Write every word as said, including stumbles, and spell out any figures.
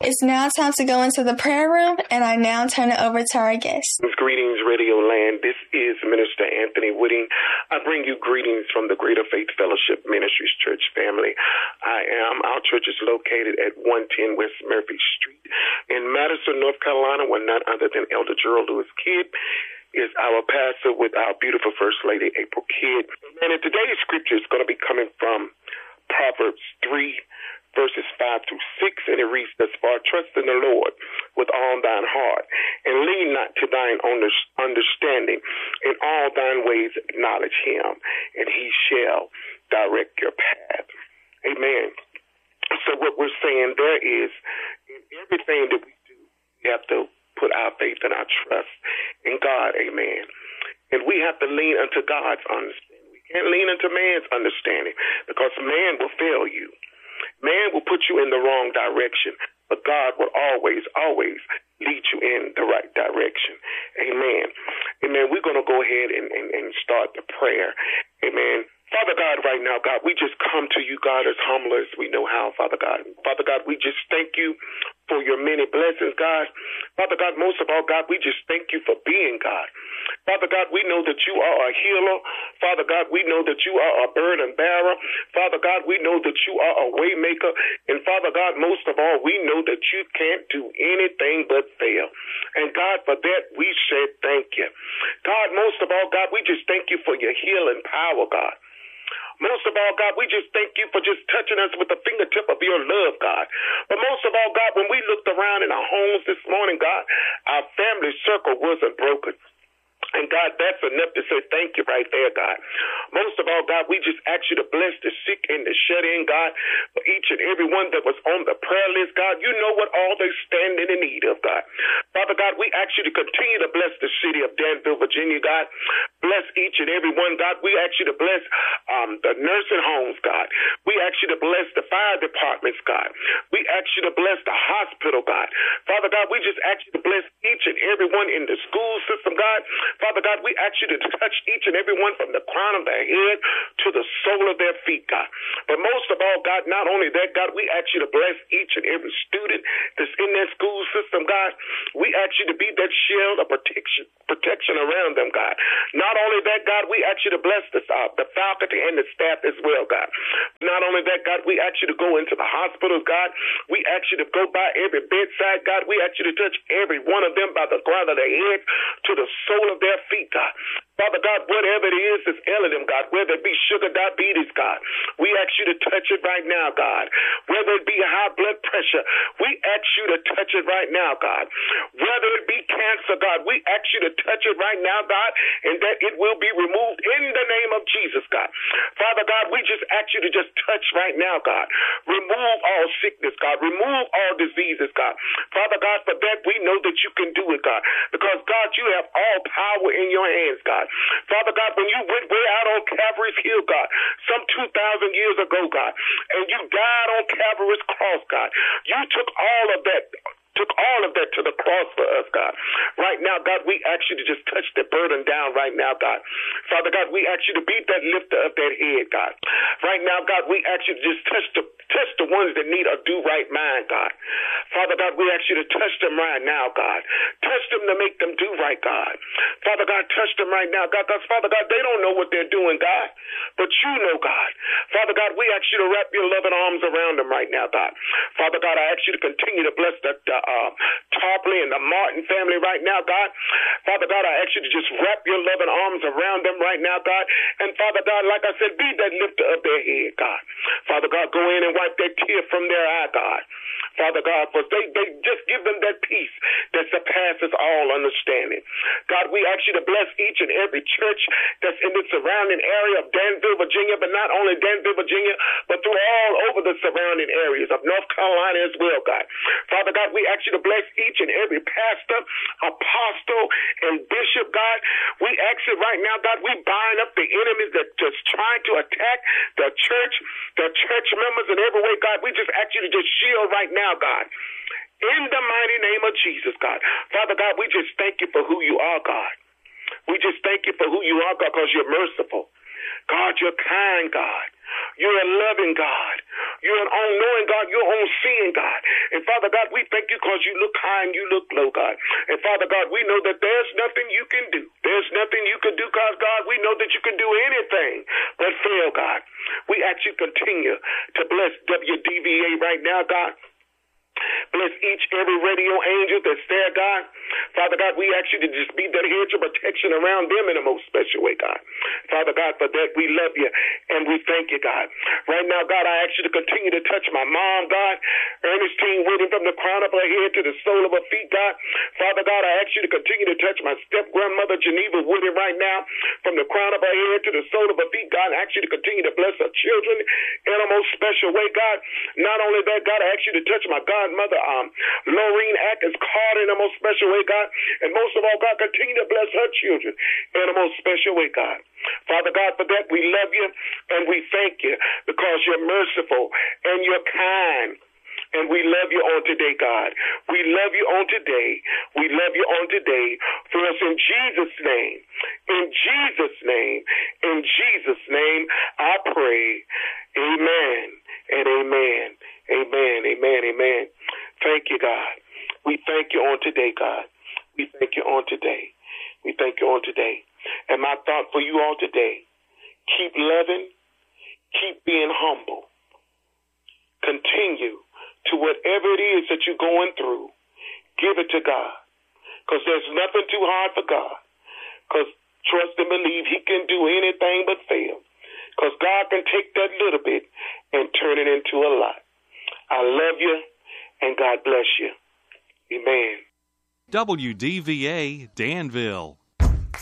It's now time to go into the prayer room, and I now turn it over to our guest. Greetings, Radio Land. This is Minister Anthony Whitting. I bring you greetings from the Greater Faith Fellowship Ministries Church family. I am, our church is located at one ten West Murphy Street in Madison, North Carolina, where none other than Elder Gerald Lewis Kidd is our pastor with our beautiful First Lady, April Kidd. And in today's scripture is going to be coming from Proverbs three, verses five through six, and it reads thus far: trust in the Lord with all thine heart, and lean not to thine own understanding. In all thine ways acknowledge him, and he shall direct your path. Amen. So what we're saying there is, in everything that we do, we have to put our faith and our trust in God. Amen. And we have to lean unto God's understanding. We can't lean into man's understanding, because man will fail you. Man will put you in the wrong direction, but God will always, always lead you in the right direction. Amen. Amen. We're going to go ahead and, and, and start the prayer. Amen. Father God, right now, God, we just come to you, God, as humble as we know how, Father God. Father God, we just thank you for your many blessings, God. Father God, most of all, God, we just thank you for being God. Father God, we know that you are a healer. Father God, we know that you are a burden bearer. Father God, we know that you are a way maker. And Father God, most of all, we know that you can't do anything but fail. And God, for that, we say thank you. God, most of all, God, we just thank you for your healing power, God. Most of all, God, we just thank you for just touching us with the fingertip of your love, God. But most of all, God, when we looked around in our homes this morning, God, our family circle wasn't broken. And God, that's enough to say thank you right there, God. Most of all, God, we just ask you to bless the sick and the shut in, God, for each and every one that was on the prayer list, God. You know what all they stand in the need of, God. Father God, we ask you to continue to bless the city of Danville, Virginia, God. Bless each and every one, God. We ask you to bless um, the nursing homes, God. We ask you to bless the fire departments, God. We ask you to bless the hospital, God. Father God, we just ask you to bless each and every one in the school system, God. Father God, we ask you to touch each and every one from the crown of their head to the sole of their feet, God. But most of all, God, not only that, God, we ask you to bless each and every student that's in their school system, God. We ask you to be that shield of protection protection around them, God. Not only that, God, we ask you to bless the, uh, the faculty and the staff as well, God. Not only that, God, we ask you to go into the hospitals, God. We ask you to go by every bedside, God. We ask you to touch every one of them by the crown of their heads to the sole of their feet, God. Father God, whatever it is that's ailing them, God, whether it be sugar diabetes, God, we ask you to touch it right now, God. Whether it be high blood pressure, we ask you to touch it right now, God. Whether it be cancer, God, we ask you to touch it right now, God, and that it will be removed in the name of Jesus, God. Father God, we just ask you to just touch right now, God. Remove all sickness, God. Remove all diseases, God. Father God, for that we know that you can do it, God, because, God, you have all power in your hands, God. Father God, when you went way out on Calvary's Hill, God, some two thousand years ago, God, and you died on Calvary's cross, God, you took all of that took all of that to the cross for us, God. Right now, God, we ask you to just touch the burden down right now, God. Father God, we ask you to be that lifter of that head, God. Right now, God, we ask you to just touch the touch the ones that need a do-right mind, God. Father God, we ask you to touch them right now, God. Touch them to make them do right, God. Father God, touch them right now, God, because, Father God, they don't know what they're doing, God, but you know, God. Father God, we ask you to wrap your loving arms around them right now, God. Father God, I ask you to continue to bless the, the uh, Tarpley and the Martin family right now, God. Father God, I ask you to just wrap your loving arms around them right now, God. And Father God, like I said, be that lifter of their head, God. Father God, go in and wipe that tear from their eye, God. Father God, for they, they just give them that peace that surpasses all understanding. God, we ask you to bless each and every church that's in the surrounding area of Danville, Virginia, but not only Danville, Virginia, but through all over the surrounding areas of North Carolina as well, God. Father God, we ask you to bless each and every pastor, apostle, and bishop, God. We ask you right now, God, we bind up the enemies that just trying to attack the church, the church members in every way, God. We just ask you to just shield right now, God. In the mighty name of Jesus, God. Father God, we just thank you for who you are, God. We just thank you for who you are, God, because you're merciful. God, you're kind, God. You're a loving God. You're an all-knowing God. You're all-seeing God. And Father God, we thank you because you look high and you look low, God. And Father God, we know that there's nothing you can do. There's nothing you can do because, God, we know that you can do anything but fail, God. We ask you continue to bless W D V A right now, God. Bless each, every radio angel that's there, God. Father God, we ask you to just be that hedge of protection around them in a most special way, God. Father God, for that we love you and we thank you, God. Right now, God, I ask you to continue to touch my mom, God. Ernestine Whitting, from the crown of her head to the sole of her feet, God. Father God, I ask you to continue to touch my step-grandmother, Geneva Whitting, right now. From the crown of her head to the sole of her feet, God, I ask you to continue to bless her children in a most special way, God. Not only that, God, I ask you to touch my God, Mother um, Lorene Atkins Carter in a most special way, God. And most of all, God, continue to bless her children in a most special way, God. Father God, for that we love you and we thank you because you're merciful and you're kind. And we love you on today, God. We love you on today. We love you on today. For us in Jesus' name, in Jesus' name, in Jesus' name, I pray. Amen and amen. Amen, amen, amen. Thank you, God. We thank you on today, God. We thank you on today. We thank you on today. And my thought for you all today, keep loving, keep being humble. Continue to whatever it is that you're going through, give it to God. Because there's nothing too hard for God. Because trust and believe he can do anything but fail. Because God can take that little bit and turn it into a lot. I love you, and God bless you. Amen. W D V A Danville.